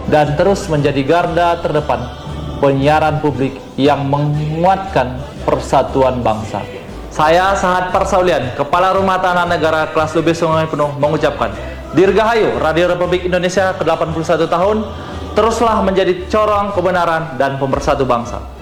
dan terus menjadi garda terdepan penyiaran publik yang menguatkan persatuan bangsa. Saya Sahat Parsaulian, Kepala Rumah Tahanan Negara kelas 12 Sungai Penuh mengucapkan, Dirgahayu Radio Republik Indonesia ke-81 tahun, teruslah menjadi corong kebenaran dan pemersatu bangsa.